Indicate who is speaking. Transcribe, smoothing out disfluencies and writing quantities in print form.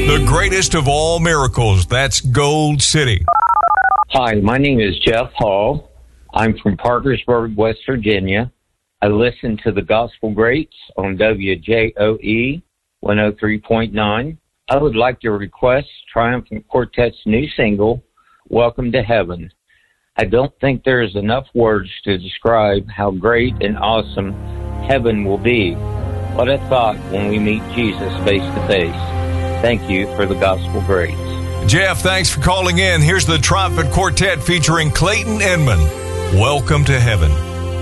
Speaker 1: The greatest of all miracles. That's Gold City.
Speaker 2: Hi, my name is Jeff Hall. I'm from Parkersburg, West Virginia. I listen to the Gospel Greats on WJOE 103.9. I would like to request Triumphant Quartet's new single, Welcome to Heaven. I don't think there is enough words to describe how great and awesome heaven will be. What a thought when we meet Jesus face to face. Thank you for the Gospel Greats.
Speaker 1: Jeff, thanks for calling in. Here's the Triumphant Quartet featuring Clayton Inman. Welcome to Heaven.